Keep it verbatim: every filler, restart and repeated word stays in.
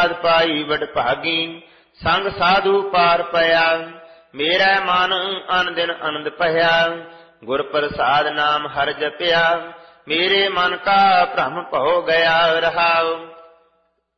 ਪ੍ਰਸਾਦ ਪਾਈ ਵਡ ਭਾਗੀ, ਸੰਗ ਸਾਧੂ ਪਾਰ ਪਿਆ। ਮੇਰਾ ਮਨ ਅਨ ਦਿਨ ਆਨੰਦ ਭਇਆ, ਗੁਰ ਪ੍ਰਸਾਦ ਨਾਮ ਹਰਿ ਜਪਿਆ। ਮੇਰੇ ਮਨ ਕਾ ਭ੍ਰਮ ਭਉ ਗਿਆ ਰਹਾਉ।